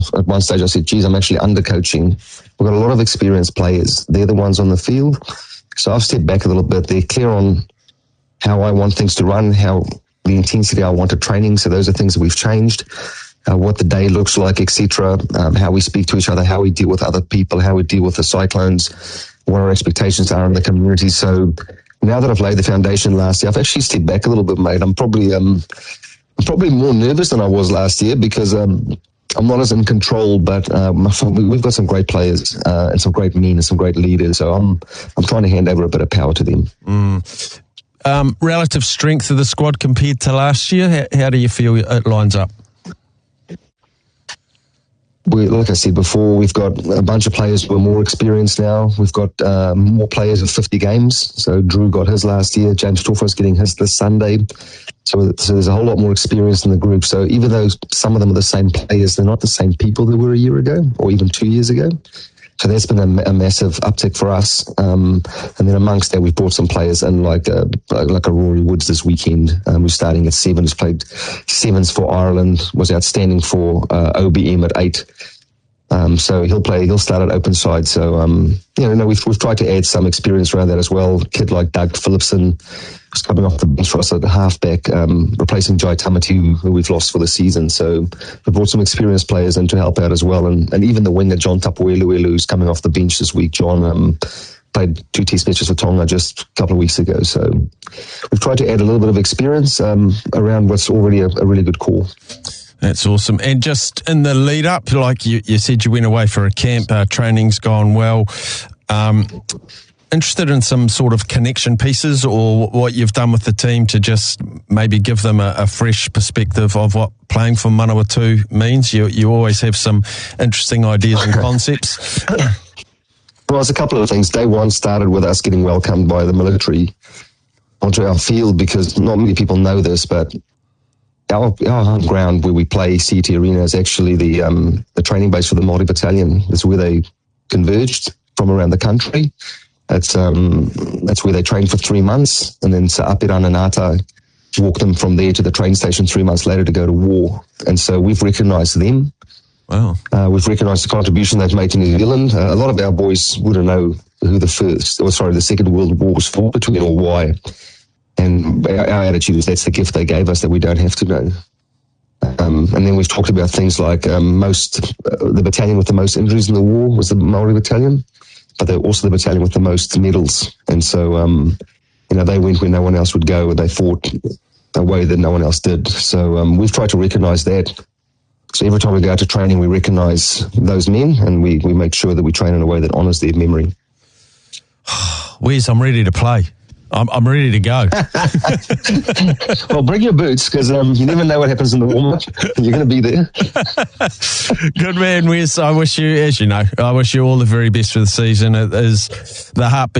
at one stage I said, geez, I'm actually undercoaching. We've got a lot of experienced players. They're the ones on the field. So I've stepped back a little bit. They're clear on how I want things to run, how the intensity I want at training. So those are things that we've changed. What the day looks like, etc., how we speak to each other, how we deal with other people, how we deal with the Cyclones, what our expectations are in the community. So now that I've laid the foundation last year, I've actually stepped back a little bit, mate. I'm probably more nervous than I was last year because I'm not as in control, but we've got some great players and some great men and some great leaders. So I'm trying to hand over a bit of power to them. Relative strength of the squad compared to last year, how do you feel it lines up? Like I said before, we've got a bunch of players who are more experienced now. We've got more players with 50 games. So Drew got his last year. James Torfa's getting his this Sunday. So there's a whole lot more experience in the group. So even though some of them are the same players, they're not the same people they were a year ago or even 2 years ago. So that's been a massive uptick for us. And then amongst that, we've brought some players in like a Rory Woods this weekend, who's starting at 7, who's played 7s for Ireland, was outstanding for OBM at 8. So he'll start at open side. So, we've tried to add some experience around that as well. A kid like Doug Phillipson was coming off the bench for us at halfback, replacing Jai Tamati, who we've lost for the season. So we brought some experienced players in to help out as well. And even the winger, John Tapueluelu, who's coming off the bench this week. John played 2 test matches for Tonga just a couple of weeks ago. So we've tried to add a little bit of experience around what's already a really good core. That's awesome. And just in the lead up, like you said, you went away for a camp, training's gone well. Interested in some sort of connection pieces or what you've done with the team to just maybe give them a fresh perspective of what playing for Manawatu means? You always have some interesting ideas and concepts. Well, there's a couple of things. Day one started with us getting welcomed by the military onto our field because not many people know this, but our home ground where we play, CT Arena, is actually the training base for the Māori Battalion. That's where they converged from around the country. That's where they trained for 3 months, and then Sa'apira and Ngāta walked them from there to the train station 3 months later to go to war. And so we've recognised them. Wow. We've recognised the contribution they've made to New Zealand. A lot of our boys wouldn't know who the Second World War was fought between or why. And our attitude is that's the gift they gave us that we don't have to know. And then we've talked about things like the battalion with the most injuries in the war was the Māori Battalion, but they're also the battalion with the most medals. And so, they went where no one else would go, and they fought a way that no one else did. So we've tried to recognise that. So every time we go out to training, we recognise those men, and we make sure that we train in a way that honours their memory. Wes, I'm ready to play. I'm ready to go. Well, bring your boots because you never know what happens in the warm-up. You're going to be there. Good man, Wes. I wish you all the very best for the season. It is the heartbeat